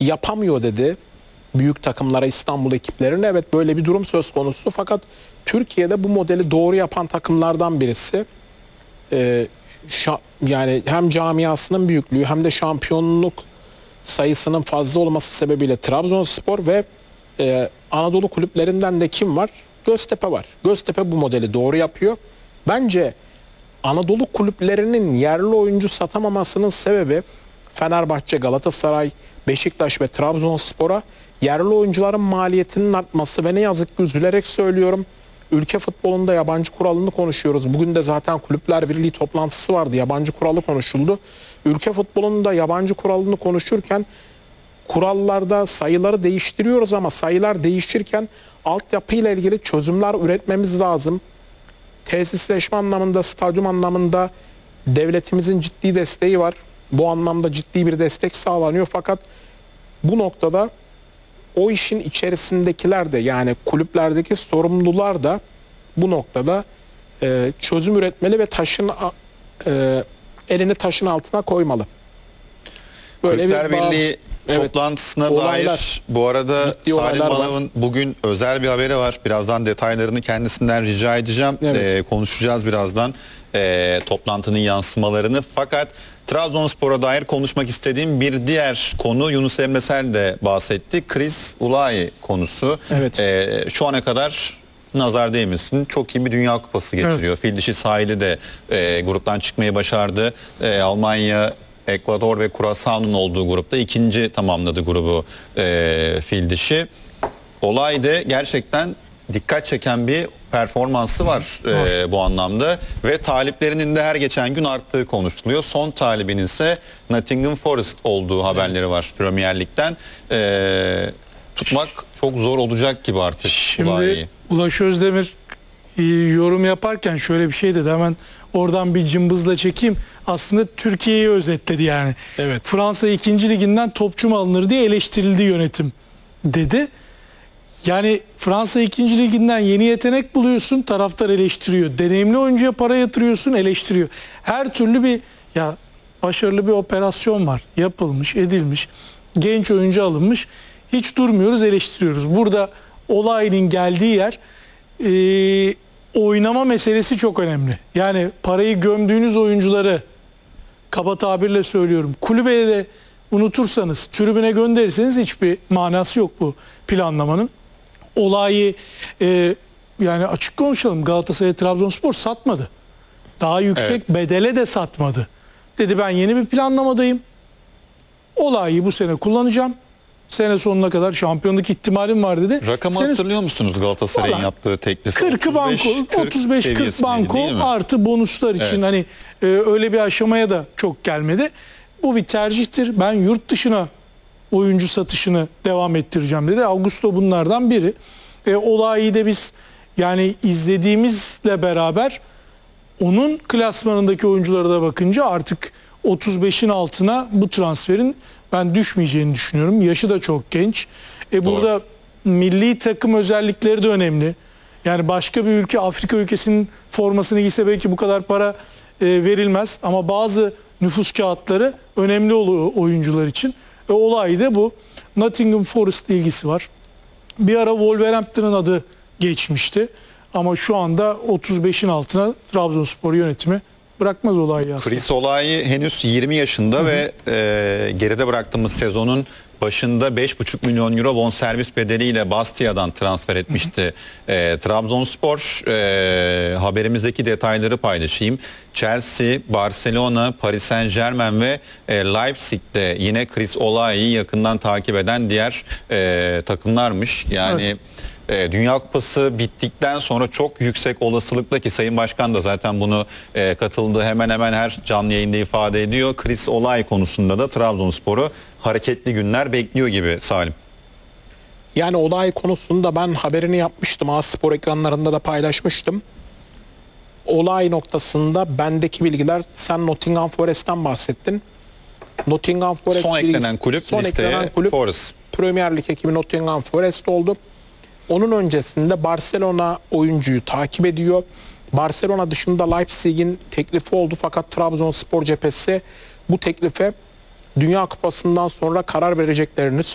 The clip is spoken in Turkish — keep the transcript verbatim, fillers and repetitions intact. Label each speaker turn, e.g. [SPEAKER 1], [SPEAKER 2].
[SPEAKER 1] yapamıyor dedi. Büyük takımlara, İstanbul ekiplerine. Evet, böyle bir durum söz konusu. Fakat Türkiye'de bu modeli doğru yapan takımlardan birisi. Ee, şa- yani hem camiasının büyüklüğü hem de şampiyonluk sayısının fazla olması sebebiyle Trabzonspor ve e, Anadolu kulüplerinden de kim var? Göztepe var. Göztepe bu modeli doğru yapıyor. Bence Anadolu kulüplerinin yerli oyuncu satamamasının sebebi Fenerbahçe, Galatasaray, Beşiktaş ve Trabzonspor'a yerli oyuncuların maliyetinin artması ve ne yazık ki üzülerek söylüyorum, ülke futbolunda yabancı kuralını konuşuyoruz. Bugün de zaten Kulüpler Birliği toplantısı vardı. Yabancı kuralı konuşuldu. Ülke futbolunda yabancı kuralını konuşurken kurallarda sayıları değiştiriyoruz ama sayılar değişirken altyapıyla ilgili çözümler üretmemiz lazım. Tesisleşme anlamında, stadyum anlamında devletimizin ciddi desteği var. Bu anlamda ciddi bir destek sağlanıyor. Fakat bu noktada o işin içerisindekiler de, yani kulüplerdeki sorumlular da bu noktada e, çözüm üretmeli ve taşın e, elini taşın altına koymalı.
[SPEAKER 2] Böyle Kulüpler bir Birliği
[SPEAKER 1] evet,
[SPEAKER 2] toplantısına
[SPEAKER 1] olaylar,
[SPEAKER 2] dair bu arada Salim Manav'ın bugün özel bir haberi var. Birazdan detaylarını kendisinden rica edeceğim.
[SPEAKER 1] Evet.
[SPEAKER 2] Ee, konuşacağız birazdan ee, toplantının yansımalarını. Fakat Trabzonspor'a dair konuşmak istediğim bir diğer konu, Yunus Emre Sel de bahsetti. Chris Ulayi konusu.
[SPEAKER 1] Evet.
[SPEAKER 2] Ee, şu ana kadar nazar değmesin, çok iyi bir Dünya Kupası geçiriyor. Evet. Fil dişi sahili de e, gruptan çıkmayı başardı. E, Almanya, Ekvador ve Curaçao'nun olduğu grupta ikinci tamamladı grubu e, fil dişi. Olay da gerçekten dikkat çeken bir performansı var e, bu anlamda ve taliplerinin de her geçen gün arttığı konuşuluyor. Son talibinin ise Nottingham Forest olduğu haberleri var Premier Lig'den. E, tutmak çok zor olacak gibi artık.
[SPEAKER 3] Şimdi
[SPEAKER 2] Olayı.
[SPEAKER 3] Ulaş Özdemir e, yorum yaparken şöyle bir şey dedi, hemen oradan bir cımbızla çekeyim. Aslında Türkiye'yi özetledi yani.
[SPEAKER 1] Evet.
[SPEAKER 3] Fransa ikinci liginden topçu mu alınır diye eleştirildi yönetim dedi. Yani Fransa ikinci liginden yeni yetenek buluyorsun, taraftar eleştiriyor. Deneyimli oyuncuya para yatırıyorsun, eleştiriyor. Her türlü bir ya başarılı bir operasyon var. Yapılmış, edilmiş. Genç oyuncu alınmış. Hiç durmuyoruz, eleştiriyoruz. Burada olayın geldiği yer e, oynama meselesi çok önemli. Yani parayı gömdüğünüz oyuncuları, kaba tabirle söylüyorum, kulübeye de unutursanız, tribüne gönderirseniz hiçbir manası yok bu planlamanın. Olayı e, yani açık konuşalım, Galatasaray, Trabzonspor satmadı. Daha yüksek evet. bedele de satmadı. Dedi ben yeni bir planlamadayım. Olayı bu sene kullanacağım. Sene sonuna kadar şampiyonluk ihtimalim var dedi.
[SPEAKER 2] Rakamı sene... hatırlıyor musunuz Galatasaray'ın yaptığı teklifi?
[SPEAKER 3] kırkı banko, otuz beş kırk banko artı bonuslar için evet. hani e, öyle bir aşamaya da çok gelmedi. Bu bir tercihtir. Ben yurt dışına oyuncu satışını devam ettireceğim dedi. Augusto bunlardan biri. E, olayı da biz yani izlediğimizle beraber onun klasmanındaki oyunculara da bakınca artık otuz beşin altına bu transferin ben düşmeyeceğini düşünüyorum. Yaşı da çok genç. E, burada milli takım özellikleri de önemli. Yani başka bir ülke, Afrika ülkesinin formasını giyse belki bu kadar para e, verilmez. Ama bazı nüfus kağıtları önemli oluyor oyuncular için. E, olay da bu. Nottingham Forest ilgisi var. Bir ara Wolverhampton'ın adı geçmişti. Ama şu anda otuz beşin altına Trabzonspor yönetimi bırakmaz olayı aslında.
[SPEAKER 2] Chris Ulayi henüz yirmi yaşında. Hı hı. Ve e, geride bıraktığımız sezonun başında beş buçuk milyon euro bonservis bedeliyle Bastia'dan transfer etmişti e, Trabzonspor. E, haberimizdeki detayları paylaşayım. Chelsea, Barcelona, Paris Saint-Germain ve e, Leipzig'te yine Chris Ulayi'yi yakından takip eden diğer e, takımlarmış. Yani evet. Dünya Kupası bittikten sonra çok yüksek olasılıkla, ki Sayın Başkan da zaten bunu e, katıldığı hemen hemen her canlı yayında ifade ediyor. Chris Ulayi konusunda da Trabzonspor'u hareketli günler bekliyor gibi Salim.
[SPEAKER 1] Yani Ulayi konusunda ben haberini yapmıştım. A-Spor ekranlarında da paylaşmıştım. Ulayi noktasında bendeki bilgiler, sen Nottingham Forest'ten bahsettin. Nottingham Forest
[SPEAKER 2] son eklenen kulüp,
[SPEAKER 1] son
[SPEAKER 2] listeye
[SPEAKER 1] eklenen kulüp
[SPEAKER 2] Forest.
[SPEAKER 1] Premier Lig ekibi Nottingham Forest oldu. Onun öncesinde Barcelona oyuncuyu takip ediyor. Barcelona dışında Leipzig'in teklifi oldu fakat Trabzonspor cephesi bu teklife Dünya Kupası'ndan sonra karar vereceklerini